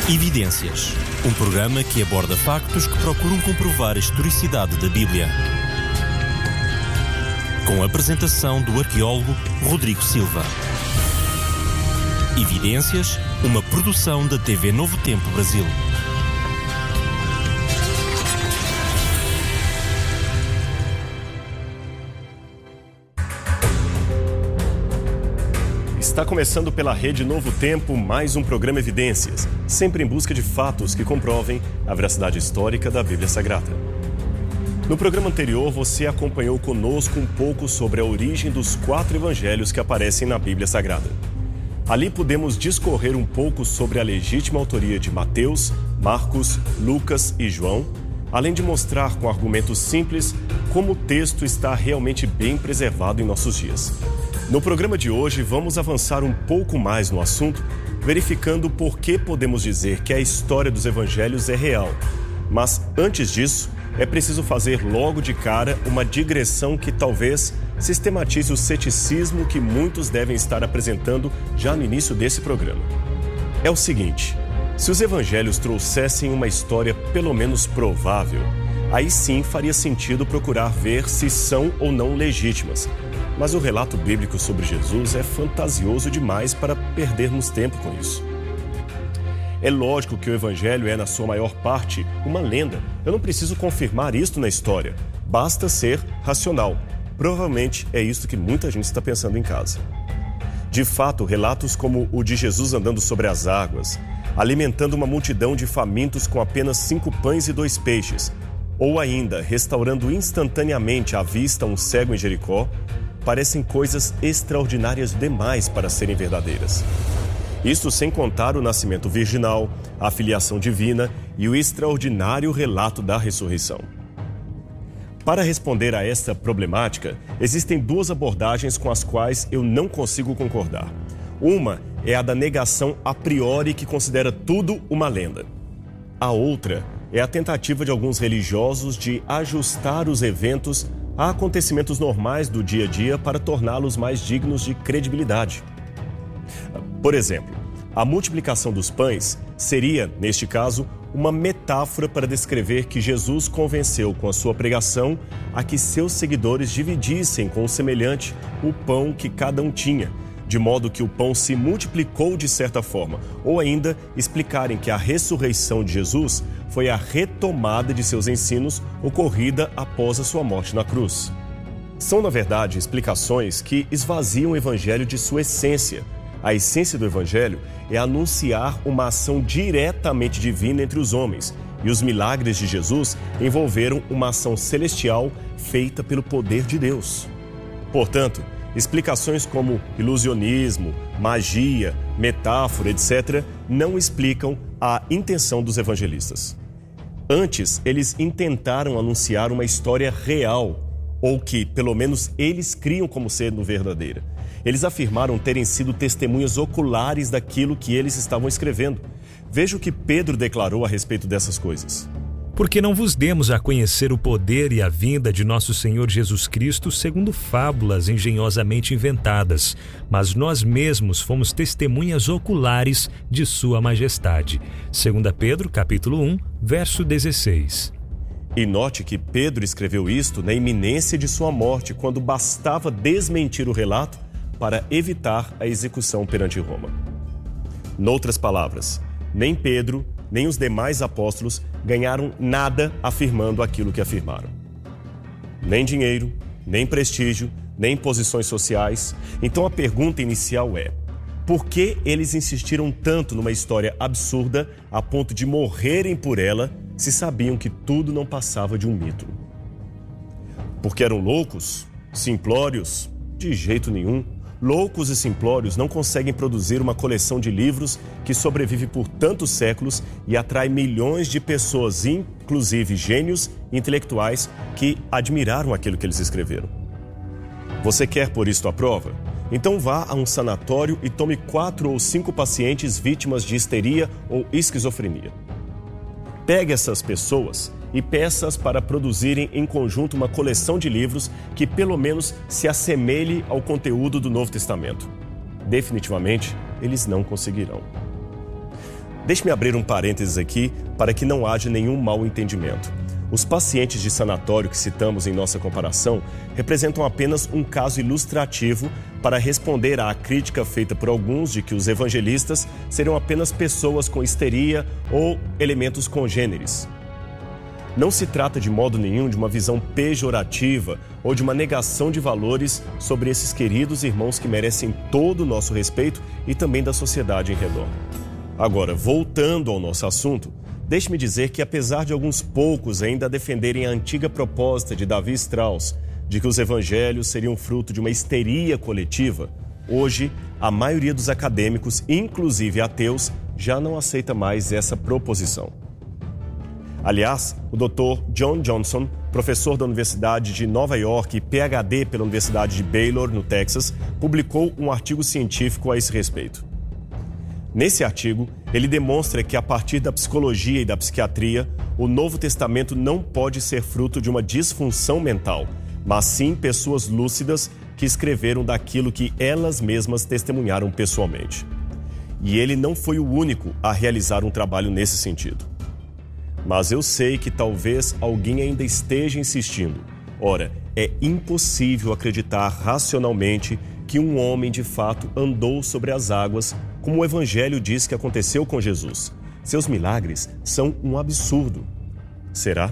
Evidências, um programa que aborda factos que procuram comprovar a historicidade da Bíblia. Com a apresentação do arqueólogo Rodrigo Silva. Evidências, uma produção da TV Novo Tempo Brasil. Está começando pela Rede Novo Tempo mais um programa Evidências, sempre em busca de fatos que comprovem a veracidade histórica da Bíblia Sagrada. No programa anterior, você acompanhou conosco um pouco sobre a origem dos 4 evangelhos que aparecem na Bíblia Sagrada. Ali pudemos discorrer um pouco sobre a legítima autoria de Mateus, Marcos, Lucas e João, além de mostrar com argumentos simples como o texto está realmente bem preservado em nossos dias. No programa de hoje, vamos avançar um pouco mais no assunto, verificando por que podemos dizer que a história dos evangelhos é real. Mas, antes disso, é preciso fazer logo de cara uma digressão que talvez sistematize o ceticismo que muitos devem estar apresentando já no início desse programa. É o seguinte: se os evangelhos trouxessem uma história pelo menos provável, aí sim faria sentido procurar ver se são ou não legítimas. Mas o relato bíblico sobre Jesus é fantasioso demais para perdermos tempo com isso. É lógico que o evangelho é, na sua maior parte, uma lenda. Eu não preciso confirmar isto na história. Basta ser racional. Provavelmente é isso que muita gente está pensando em casa. De fato, relatos como o de Jesus andando sobre as águas, alimentando uma multidão de famintos com apenas 5 pães e 2 peixes, ou ainda restaurando instantaneamente à vista um cego em Jericó, parecem coisas extraordinárias demais para serem verdadeiras. Isso sem contar o nascimento virginal, a filiação divina e o extraordinário relato da ressurreição. Para responder a esta problemática, existem 2 abordagens com as quais eu não consigo concordar. Uma é a da negação a priori, que considera tudo uma lenda. A outra é a tentativa de alguns religiosos de ajustar os eventos a acontecimentos normais do dia a dia para torná-los mais dignos de credibilidade. Por exemplo, a multiplicação dos pães seria, neste caso, uma metáfora para descrever que Jesus convenceu com a sua pregação a que seus seguidores dividissem com o semelhante o pão que cada um tinha, de modo que o pão se multiplicou de certa forma, ou ainda explicarem que a ressurreição de Jesus foi a retomada de seus ensinos ocorrida após a sua morte na cruz. São, na verdade, explicações que esvaziam o evangelho de sua essência. A essência do evangelho é anunciar uma ação diretamente divina entre os homens, e os milagres de Jesus envolveram uma ação celestial feita pelo poder de Deus. Portanto, explicações como ilusionismo, magia, metáfora, etc., não explicam a intenção dos evangelistas. Antes, eles intentaram anunciar uma história real, ou que, pelo menos, eles criam como sendo verdadeira. Eles afirmaram terem sido testemunhas oculares daquilo que eles estavam escrevendo. Veja o que Pedro declarou a respeito dessas coisas. Porque não vos demos a conhecer o poder e a vinda de nosso Senhor Jesus Cristo segundo fábulas engenhosamente inventadas, mas nós mesmos fomos testemunhas oculares de sua majestade. 2 Pedro, capítulo 1, verso 16. E note que Pedro escreveu isto na iminência de sua morte, quando bastava desmentir o relato para evitar a execução perante Roma. Noutras palavras, nem Pedro, nem os demais apóstolos ganharam nada afirmando aquilo que afirmaram. Nem dinheiro, nem prestígio, nem posições sociais. Então a pergunta inicial é: por que eles insistiram tanto numa história absurda a ponto de morrerem por ela, se sabiam que tudo não passava de um mito? Porque eram loucos? Simplórios? De jeito nenhum. Loucos e simplórios não conseguem produzir uma coleção de livros que sobrevive por tantos séculos e atrai milhões de pessoas, inclusive gênios intelectuais, que admiraram aquilo que eles escreveram. Você quer pôr isto à prova? Então vá a um sanatório e tome 4 ou 5 pacientes vítimas de histeria ou esquizofrenia. Pegue essas pessoas e peça-as para produzirem em conjunto uma coleção de livros que pelo menos se assemelhe ao conteúdo do Novo Testamento. Definitivamente, eles não conseguirão. Deixe-me abrir um parênteses aqui para que não haja nenhum mal entendimento. Os pacientes de sanatório que citamos em nossa comparação representam apenas um caso ilustrativo para responder à crítica feita por alguns de que os evangelistas seriam apenas pessoas com histeria ou elementos congêneres. Não se trata de modo nenhum de uma visão pejorativa ou de uma negação de valores sobre esses queridos irmãos que merecem todo o nosso respeito e também da sociedade em redor. Agora, voltando ao nosso assunto, deixe-me dizer que apesar de alguns poucos ainda defenderem a antiga proposta de Davi Strauss de que os evangelhos seriam fruto de uma histeria coletiva, hoje a maioria dos acadêmicos, inclusive ateus, já não aceita mais essa proposição. Aliás, o Dr. John Johnson, professor da Universidade de Nova York e PhD pela Universidade de Baylor, no Texas, publicou um artigo científico a esse respeito. Nesse artigo, ele demonstra que a partir da psicologia e da psiquiatria, o Novo Testamento não pode ser fruto de uma disfunção mental, mas sim pessoas lúcidas que escreveram daquilo que elas mesmas testemunharam pessoalmente. E ele não foi o único a realizar um trabalho nesse sentido. Mas eu sei que talvez alguém ainda esteja insistindo. Ora, é impossível acreditar racionalmente que um homem de fato andou sobre as águas, como o Evangelho diz que aconteceu com Jesus. Seus milagres são um absurdo. Será?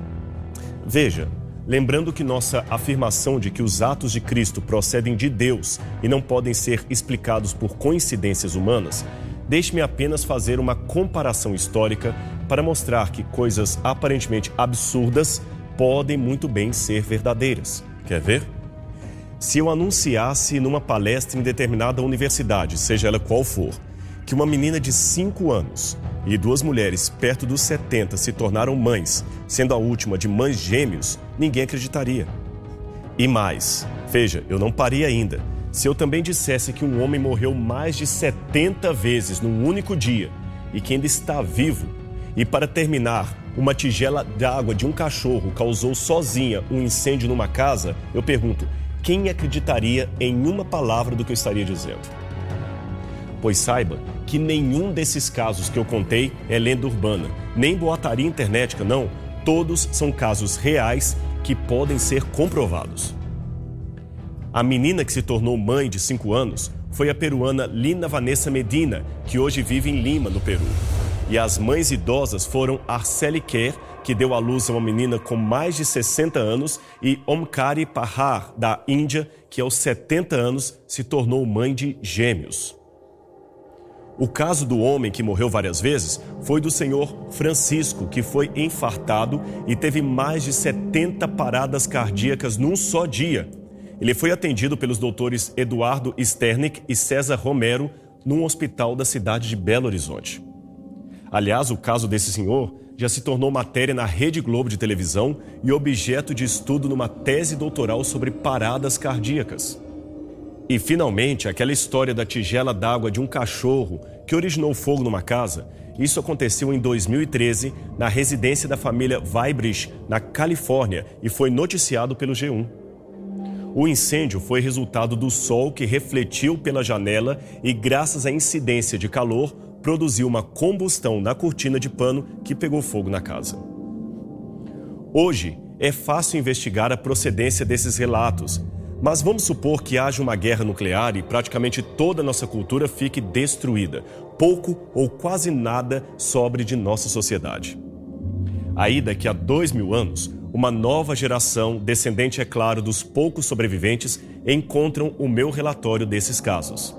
Veja, lembrando que nossa afirmação de que os atos de Cristo procedem de Deus e não podem ser explicados por coincidências humanas, deixe-me apenas fazer uma comparação histórica para mostrar que coisas aparentemente absurdas podem muito bem ser verdadeiras. Quer ver? Se eu anunciasse numa palestra em determinada universidade, seja ela qual for, que uma menina de 5 anos e 2 mulheres perto dos 70 se tornaram mães, sendo a última de mães gêmeos, ninguém acreditaria. E mais, veja, eu não parei ainda. Se eu também dissesse que um homem morreu mais de 70 vezes num único dia e que ainda está vivo, e para terminar, uma tigela d'água de um cachorro causou sozinha um incêndio numa casa, eu pergunto, quem acreditaria em uma palavra do que eu estaria dizendo? Pois saiba que nenhum desses casos que eu contei é lenda urbana, nem boataria internética, não. Todos são casos reais que podem ser comprovados. A menina que se tornou mãe de 5 anos foi a peruana Lina Vanessa Medina, que hoje vive em Lima, no Peru. E as mães idosas foram Arceli Kerr, que deu à luz a uma menina com mais de 60 anos, e Omkari Pahar, da Índia, que aos 70 anos se tornou mãe de gêmeos. O caso do homem que morreu várias vezes foi do senhor Francisco, que foi infartado e teve mais de 70 paradas cardíacas num só dia. Ele foi atendido pelos doutores Eduardo Sternick e César Romero num hospital da cidade de Belo Horizonte. Aliás, o caso desse senhor já se tornou matéria na Rede Globo de televisão e objeto de estudo numa tese doutoral sobre paradas cardíacas. E, finalmente, aquela história da tigela d'água de um cachorro que originou fogo numa casa, isso aconteceu em 2013 na residência da família Weibrecht, na Califórnia, e foi noticiado pelo G1. O incêndio foi resultado do sol que refletiu pela janela e, graças à incidência de calor, produziu uma combustão na cortina de pano que pegou fogo na casa. Hoje, é fácil investigar a procedência desses relatos, mas vamos supor que haja uma guerra nuclear e praticamente toda a nossa cultura fique destruída. Pouco ou quase nada sobre de nossa sociedade. Aí, daqui a 2000 anos, uma nova geração, descendente, é claro, dos poucos sobreviventes, encontram o meu relatório desses casos.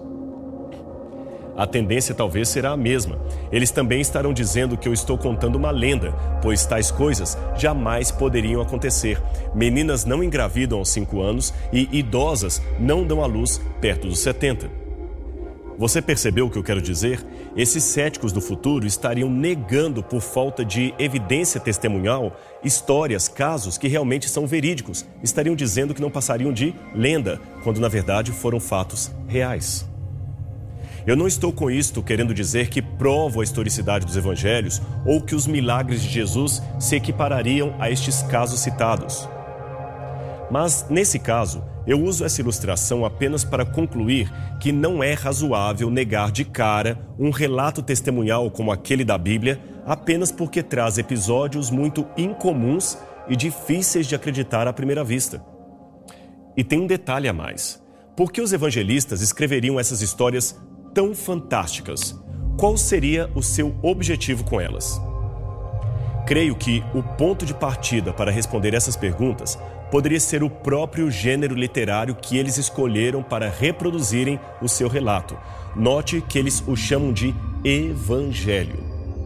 A tendência talvez será a mesma. Eles também estarão dizendo que eu estou contando uma lenda, pois tais coisas jamais poderiam acontecer. Meninas não engravidam aos 5 anos e idosas não dão à luz perto dos 70. Você percebeu o que eu quero dizer? Esses céticos do futuro estariam negando, por falta de evidência testemunhal, histórias, casos que realmente são verídicos. Estariam dizendo que não passariam de lenda, quando na verdade foram fatos reais. Eu não estou com isto querendo dizer que provo a historicidade dos evangelhos ou que os milagres de Jesus se equiparariam a estes casos citados. Mas, nesse caso, Eu uso essa ilustração apenas para concluir que não é razoável negar de cara um relato testemunhal como aquele da Bíblia apenas porque traz episódios muito incomuns e difíceis de acreditar à primeira vista. E tem um detalhe a mais. Por que os evangelistas escreveriam essas histórias tão fantásticas? Qual seria o seu objetivo com elas? Creio que o ponto de partida para responder essas perguntas poderia ser o próprio gênero literário que eles escolheram para reproduzirem o seu relato. Note que eles o chamam de evangelho.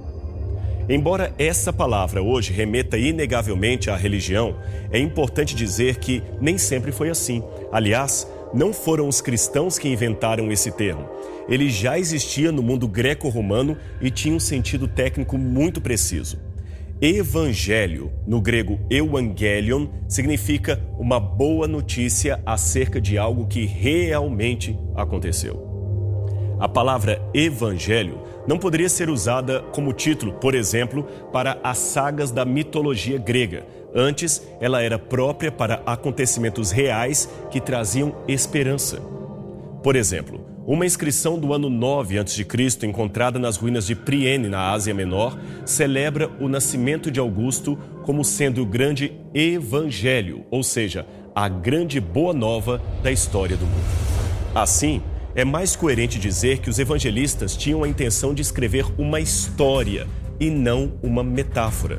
Embora essa palavra hoje remeta inegavelmente à religião, é importante dizer que nem sempre foi assim. Aliás, não foram os cristãos que inventaram esse termo. Ele já existia no mundo greco-romano e tinha um sentido técnico muito preciso. Evangelho, no grego euangelion, significa uma boa notícia acerca de algo que realmente aconteceu. A palavra evangelho não poderia ser usada como título, por exemplo, para as sagas da mitologia grega. Antes, ela era própria para acontecimentos reais que traziam esperança. Por exemplo, uma inscrição do ano 9 a.C., encontrada nas ruínas de Priene, na Ásia Menor, celebra o nascimento de Augusto como sendo o grande evangelho, ou seja, a grande boa nova da história do mundo. Assim, é mais coerente dizer que os evangelistas tinham a intenção de escrever uma história e não uma metáfora.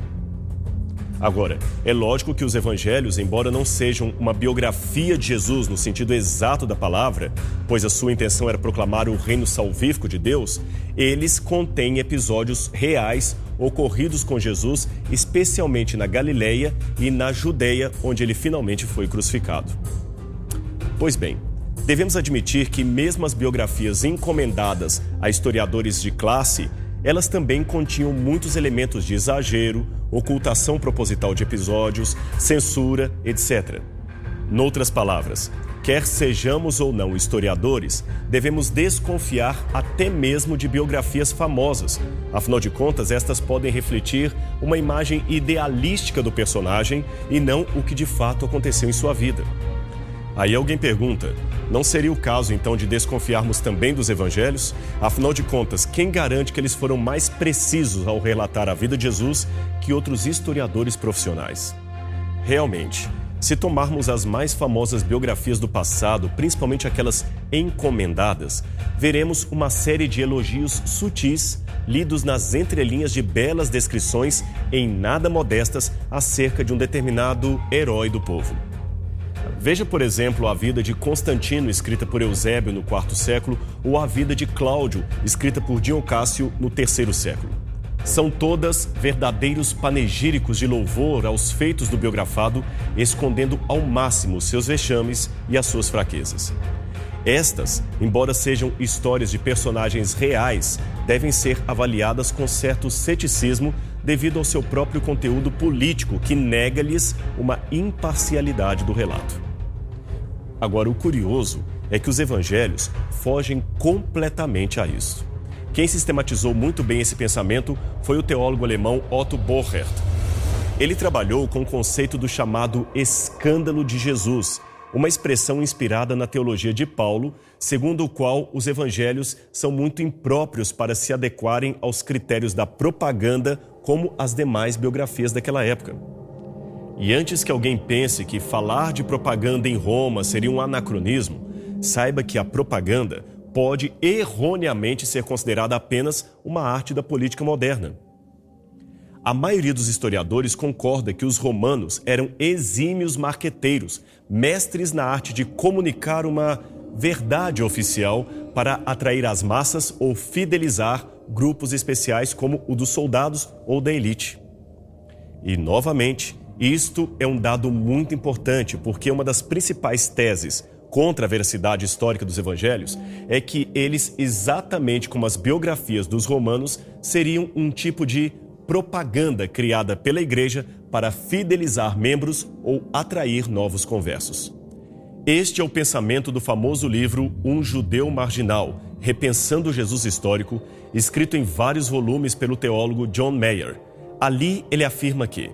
Agora, é lógico que os evangelhos, embora não sejam uma biografia de Jesus no sentido exato da palavra, pois a sua intenção era proclamar o reino salvífico de Deus, eles contêm episódios reais ocorridos com Jesus, especialmente na Galileia e na Judeia, onde ele finalmente foi crucificado. Pois bem, devemos admitir que mesmo as biografias encomendadas a historiadores de classe, elas também continham muitos elementos de exagero, ocultação proposital de episódios, censura, etc. Noutras palavras, quer sejamos ou não historiadores, devemos desconfiar até mesmo de biografias famosas. Afinal de contas, estas podem refletir uma imagem idealística do personagem e não o que de fato aconteceu em sua vida. Aí alguém pergunta, não seria o caso então de desconfiarmos também dos evangelhos? Afinal de contas, quem garante que eles foram mais precisos ao relatar a vida de Jesus que outros historiadores profissionais? Realmente, se tomarmos as mais famosas biografias do passado, principalmente aquelas encomendadas, veremos uma série de elogios sutis, lidos nas entrelinhas de belas descrições em nada modestas acerca de um determinado herói do povo. Veja, por exemplo, a vida de Constantino, escrita por Eusébio no IV século, ou a vida de Cláudio, escrita por Dion Cássio no III século. São todas verdadeiros panegíricos de louvor aos feitos do biografado, escondendo ao máximo seus vexames e as suas fraquezas. Estas, embora sejam histórias de personagens reais, devem ser avaliadas com certo ceticismo devido ao seu próprio conteúdo político, que nega-lhes uma imparcialidade do relato. Agora, o curioso é que os evangelhos fogem completamente a isso. Quem sistematizou muito bem esse pensamento foi o teólogo alemão Otto Borchert. Ele trabalhou com o conceito do chamado escândalo de Jesus, uma expressão inspirada na teologia de Paulo, segundo o qual os evangelhos são muito impróprios para se adequarem aos critérios da propaganda como as demais biografias daquela época. E antes que alguém pense que falar de propaganda em Roma seria um anacronismo, saiba que a propaganda pode erroneamente ser considerada apenas uma arte da política moderna. A maioria dos historiadores concorda que os romanos eram exímios marqueteiros, mestres na arte de comunicar uma verdade oficial para atrair as massas ou fidelizar grupos especiais como o dos soldados ou da elite. E, novamente, isto é um dado muito importante, porque uma das principais teses contra a veracidade histórica dos evangelhos é que eles, exatamente como as biografias dos romanos, seriam um tipo de propaganda criada pela igreja para fidelizar membros ou atrair novos conversos. Este é o pensamento do famoso livro Um Judeu Marginal, Repensando Jesus Histórico, escrito em vários volumes pelo teólogo John Mayer. Ali ele afirma que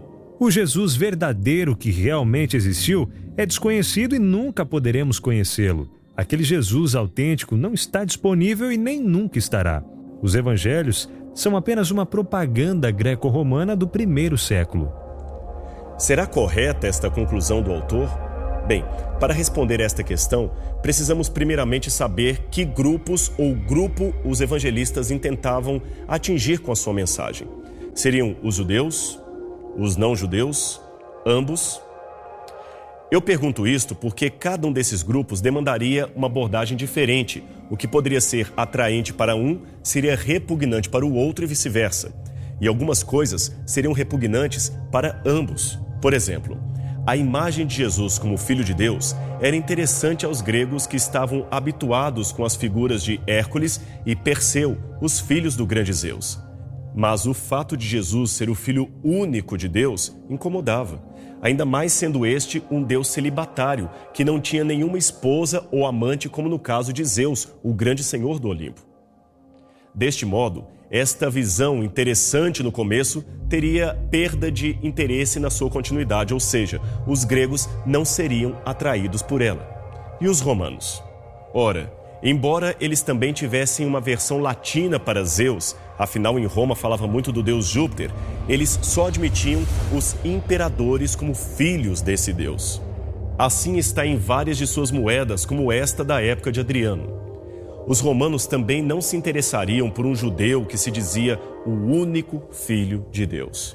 O Jesus verdadeiro que realmente existiu é desconhecido e nunca poderemos conhecê-lo. Aquele Jesus autêntico não está disponível e nem nunca estará. Os evangelhos são apenas uma propaganda greco-romana do primeiro século. Será correta esta conclusão do autor? Bem, para responder esta questão, precisamos primeiramente saber que grupos ou grupo os evangelistas intentavam atingir com a sua mensagem. Seriam os judeus? Os não-judeus? Ambos? Eu pergunto isto porque cada um desses grupos demandaria uma abordagem diferente. O que poderia ser atraente para um seria repugnante para o outro e vice-versa. E algumas coisas seriam repugnantes para ambos. Por exemplo, a imagem de Jesus como Filho de Deus era interessante aos gregos que estavam habituados com as figuras de Hércules e Perseu, os filhos do grande Zeus. Mas o fato de Jesus ser o Filho único de Deus incomodava, ainda mais sendo este um Deus celibatário, que não tinha nenhuma esposa ou amante, como no caso de Zeus, o grande senhor do Olimpo. Deste modo, esta visão interessante no começo teria perda de interesse na sua continuidade, ou seja, os gregos não seriam atraídos por ela. E os romanos? Ora, embora eles também tivessem uma versão latina para Zeus, afinal em Roma falava muito do deus Júpiter, eles só admitiam os imperadores como filhos desse deus. Assim está em várias de suas moedas, como esta da época de Adriano. Os romanos também não se interessariam por um judeu que se dizia o único filho de Deus.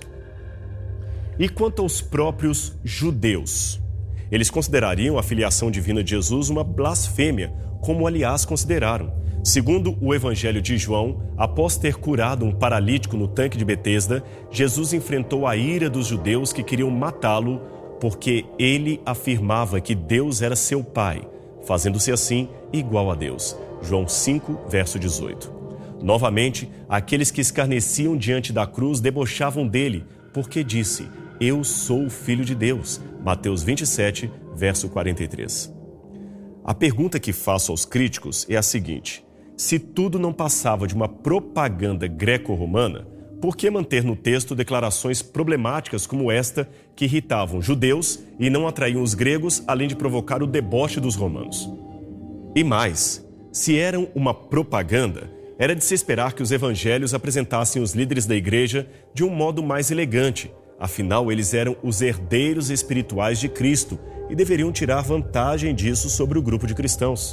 E quanto aos próprios judeus? Eles considerariam a filiação divina de Jesus uma blasfêmia, como aliás consideraram. Segundo o Evangelho de João, após ter curado um paralítico no tanque de Betesda, Jesus enfrentou a ira dos judeus que queriam matá-lo porque ele afirmava que Deus era seu pai, fazendo-se assim igual a Deus. João 5, verso 18. Novamente, aqueles que escarneciam diante da cruz debochavam dele, porque disse, eu sou o Filho de Deus. Mateus 27, verso 43. A pergunta que faço aos críticos é a seguinte: se tudo não passava de uma propaganda greco-romana, por que manter no texto declarações problemáticas como esta que irritavam judeus e não atraíam os gregos, além de provocar o deboche dos romanos? E mais, se eram uma propaganda, era de se esperar que os evangelhos apresentassem os líderes da igreja de um modo mais elegante. Afinal, eles eram os herdeiros espirituais de Cristo e deveriam tirar vantagem disso sobre o grupo de cristãos.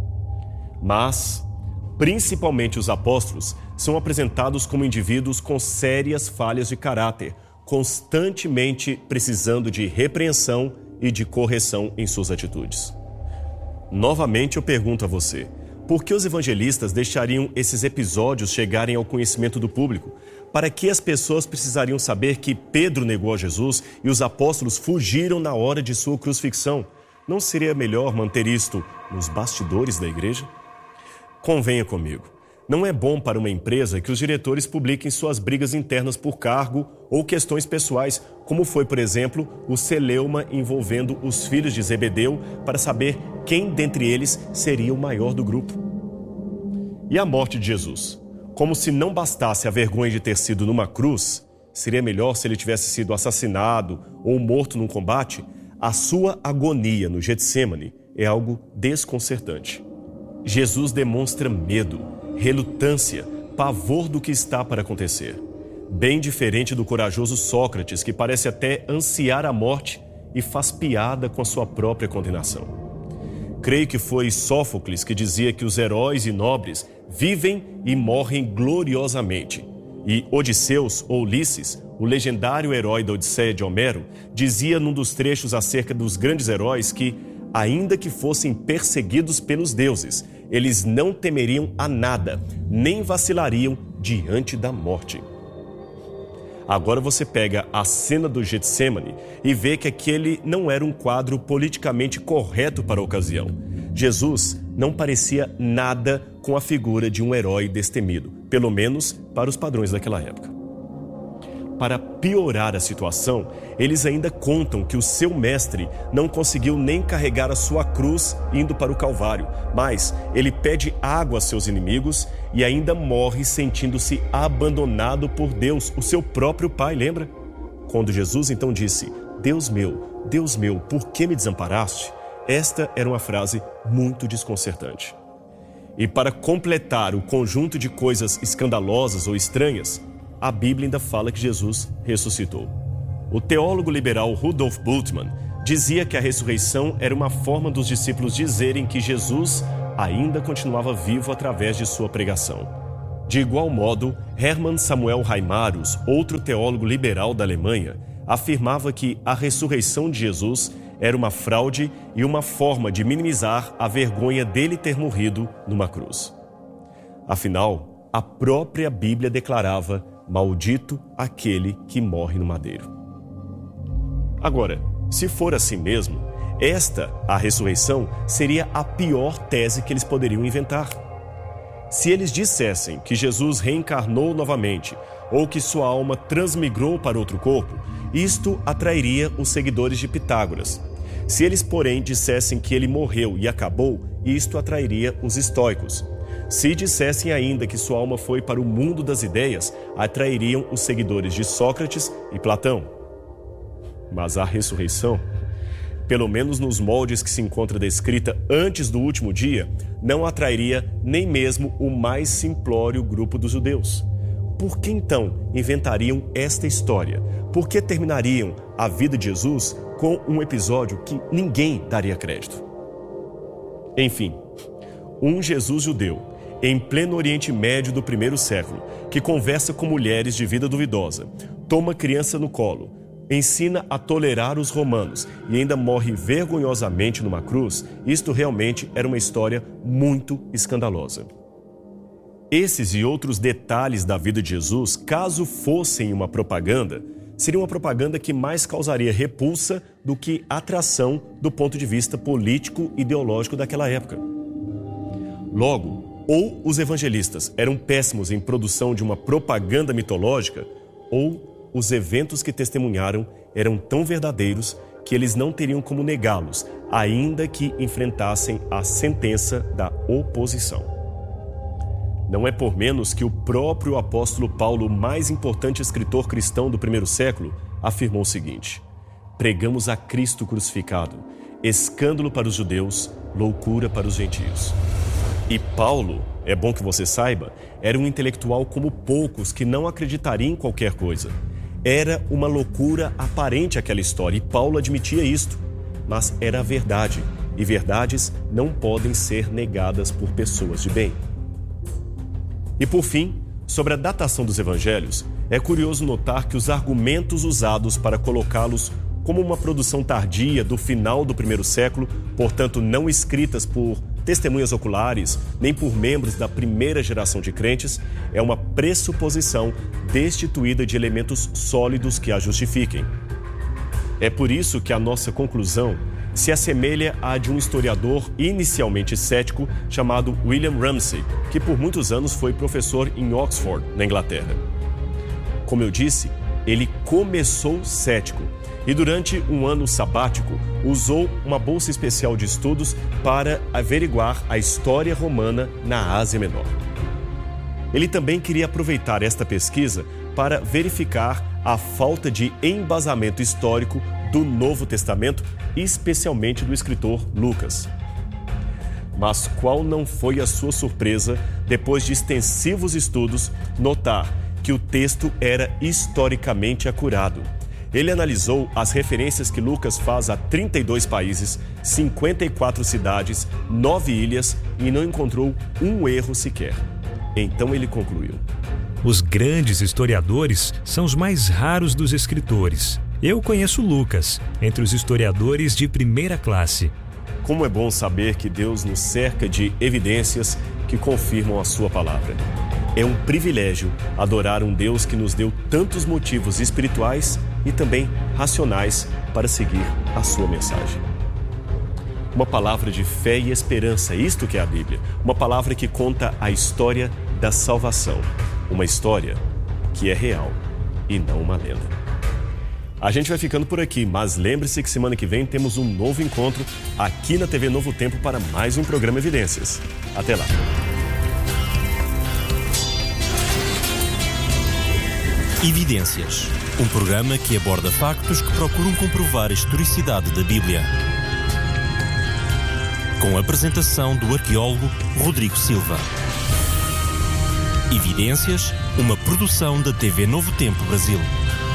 Mas, principalmente os apóstolos, são apresentados como indivíduos com sérias falhas de caráter, constantemente precisando de repreensão e de correção em suas atitudes. Novamente eu pergunto a você, por que os evangelistas deixariam esses episódios chegarem ao conhecimento do público? Para que as pessoas precisariam saber que Pedro negou a Jesus e os apóstolos fugiram na hora de sua crucifixão? Não seria melhor manter isto nos bastidores da igreja? Convenha comigo, não é bom para uma empresa que os diretores publiquem suas brigas internas por cargo ou questões pessoais, como foi, por exemplo, o celeuma envolvendo os filhos de Zebedeu para saber quem dentre eles seria o maior do grupo. E a morte de Jesus? Como se não bastasse a vergonha de ter sido numa cruz, seria melhor se ele tivesse sido assassinado ou morto num combate? A sua agonia no Getsêmani é algo desconcertante. Jesus demonstra medo, relutância, pavor do que está para acontecer. Bem diferente do corajoso Sócrates, que parece até ansiar a morte e faz piada com a sua própria condenação. Creio que foi Sófocles que dizia que os heróis e nobres vivem e morrem gloriosamente. E Odisseus, ou Ulisses, o legendário herói da Odisseia de Homero, dizia num dos trechos acerca dos grandes heróis que, ainda que fossem perseguidos pelos deuses, eles não temeriam a nada, nem vacilariam diante da morte. Agora você pega a cena do Getsêmani e vê que aquele não era um quadro politicamente correto para a ocasião. Jesus não parecia nada com a figura de um herói destemido, pelo menos para os padrões daquela época. Para piorar a situação, eles ainda contam que o seu mestre não conseguiu nem carregar a sua cruz indo para o Calvário, mas ele pede água a seus inimigos e ainda morre sentindo-se abandonado por Deus, o seu próprio Pai, lembra? Quando Jesus então disse: Deus meu, por que me desamparaste?", esta era uma frase muito desconcertante. E para completar o conjunto de coisas escandalosas ou estranhas, a Bíblia ainda fala que Jesus ressuscitou. O teólogo liberal Rudolf Bultmann dizia que a ressurreição era uma forma dos discípulos dizerem que Jesus ainda continuava vivo através de sua pregação. De igual modo, Hermann Samuel Reimarus, outro teólogo liberal da Alemanha, afirmava que a ressurreição de Jesus era uma fraude e uma forma de minimizar a vergonha dele ter morrido numa cruz. Afinal, a própria Bíblia declarava: "Maldito aquele que morre no madeiro". Agora, se for assim mesmo, a ressurreição, seria a pior tese que eles poderiam inventar. Se eles dissessem que Jesus reencarnou novamente ou que sua alma transmigrou para outro corpo, isto atrairia os seguidores de Pitágoras. Se eles, porém, dissessem que ele morreu e acabou, isto atrairia os estoicos. Se dissessem ainda que sua alma foi para o mundo das ideias, atrairiam os seguidores de Sócrates e Platão. Mas a ressurreição, pelo menos nos moldes que se encontra descrita antes do último dia, não atrairia nem mesmo o mais simplório grupo dos judeus. Por que então inventariam esta história? Por que terminariam a vida de Jesus com um episódio que ninguém daria crédito? Enfim, um Jesus judeu, em pleno Oriente Médio do primeiro século, que conversa com mulheres de vida duvidosa, toma criança no colo, ensina a tolerar os romanos e ainda morre vergonhosamente numa cruz, isto realmente era uma história muito escandalosa. Esses e outros detalhes da vida de Jesus, caso fossem uma propaganda, seria uma propaganda que mais causaria repulsa do que atração do ponto de vista político e ideológico daquela época. Logo, ou os evangelistas eram péssimos em produção de uma propaganda mitológica, ou os eventos que testemunharam eram tão verdadeiros que eles não teriam como negá-los, ainda que enfrentassem a sentença da oposição. Não é por menos que o próprio apóstolo Paulo, o mais importante escritor cristão do primeiro século, afirmou o seguinte: "Pregamos a Cristo crucificado, escândalo para os judeus, loucura para os gentios". E Paulo, é bom que você saiba, era um intelectual como poucos que não acreditaria em qualquer coisa. Era uma loucura aparente aquela história e Paulo admitia isto, mas era a verdade, e verdades não podem ser negadas por pessoas de bem. E por fim, sobre a datação dos evangelhos, é curioso notar que os argumentos usados para colocá-los como uma produção tardia do final do primeiro século, portanto não escritas por testemunhas oculares, nem por membros da primeira geração de crentes, é uma pressuposição destituída de elementos sólidos que a justifiquem. É por isso que a nossa conclusão se assemelha à de um historiador inicialmente cético chamado William Ramsay, que por muitos anos foi professor em Oxford, na Inglaterra. Como eu disse, ele começou cético e durante um ano sabático usou uma bolsa especial de estudos para averiguar a história romana na Ásia Menor. Ele também queria aproveitar esta pesquisa para verificar a falta de embasamento histórico do Novo Testamento, especialmente do escritor Lucas. Mas qual não foi a sua surpresa, depois de extensivos estudos, notar que o texto era historicamente acurado? Ele analisou as referências que Lucas faz a 32 países, 54 cidades, 9 ilhas e não encontrou um erro sequer. Então ele concluiu: os grandes historiadores são os mais raros dos escritores. Eu conheço Lucas, entre os historiadores de primeira classe. Como é bom saber que Deus nos cerca de evidências que confirmam a sua palavra. É um privilégio adorar um Deus que nos deu tantos motivos espirituais e também racionais para seguir a sua mensagem. Uma palavra de fé e esperança, isto que é a Bíblia. Uma palavra que conta a história da salvação. Uma história que é real e não uma lenda. A gente vai ficando por aqui, mas lembre-se que semana que vem temos um novo encontro aqui na TV Novo Tempo para mais um programa Evidências. Até lá! Evidências. Um programa que aborda factos que procuram comprovar a historicidade da Bíblia. Com a apresentação do arqueólogo Rodrigo Silva. Evidências, uma produção da TV Novo Tempo Brasil.